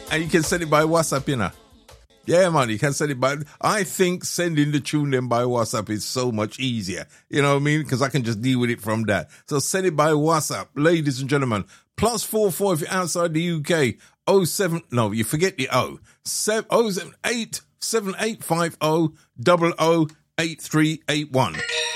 And you can send it by WhatsApp, you know. Yeah, man, you can send it by... I think sending the tune then by WhatsApp is so much easier. You know what I mean? Because I can just deal with it from that. So send it by WhatsApp, ladies and gentlemen. +44 if you're outside the UK. 07... No, you forget the O. 078 7850 008381.